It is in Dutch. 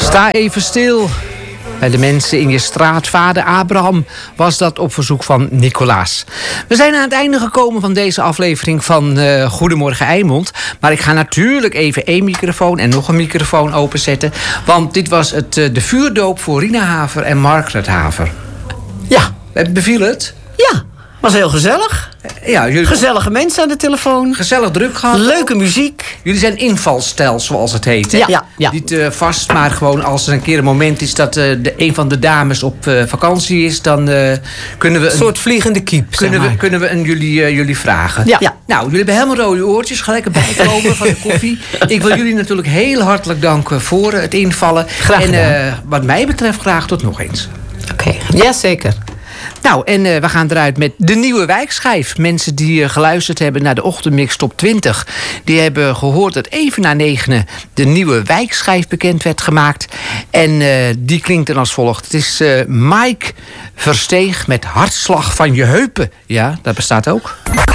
Sta even stil. Bij de mensen in je straat, vader Abraham, was dat op verzoek van Nicolaas. We zijn aan het einde gekomen van deze aflevering van Goedemorgen Eimond. Maar ik ga natuurlijk even één microfoon en nog een microfoon openzetten. Want dit was de vuurdoop voor Rina Haver en Margaret Haver. Ja. Beviel het? Ja, was heel gezellig. Ja, jullie... Gezellige mensen aan de telefoon. Gezellig druk gehad. Leuke muziek. Jullie zijn invalstel, zoals het heet. Hè? Ja. Niet vast, maar gewoon als er een keer een moment is dat een van de dames op vakantie is, dan kunnen we... Een soort vliegende kiep, kunnen we jullie vragen. Ja. Nou, jullie hebben helemaal rode oortjes, gelijk erbij komen van de koffie. Ik wil jullie natuurlijk heel hartelijk danken voor het invallen. Graag gedaan. En wat mij betreft graag tot nog eens. Oké, ja zeker. Nou, en we gaan eruit met de nieuwe wijkschijf. Mensen die geluisterd hebben naar de Ochtendmix Top 20... die hebben gehoord dat even na 9 de nieuwe wijkschijf bekend werd gemaakt. En die klinkt dan als volgt. Het is Mike Versteeg met Hartslag van je heupen. Ja, dat bestaat ook.